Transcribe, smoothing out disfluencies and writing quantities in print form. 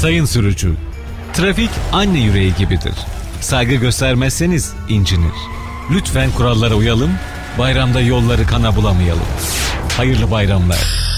Sayın sürücü, trafik anne yüreği gibidir. Saygı göstermezseniz incinir. Lütfen kurallara uyalım, bayramda yolları kana bulamayalım. Hayırlı bayramlar.